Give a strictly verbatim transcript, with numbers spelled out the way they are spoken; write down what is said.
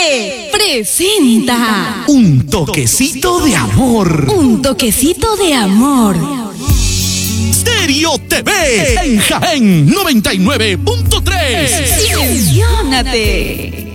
T V presenta Un toquecito de amor. Un toquecito de amor. Stereo T V en Jaén noventa y nueve punto tres. Emocionate.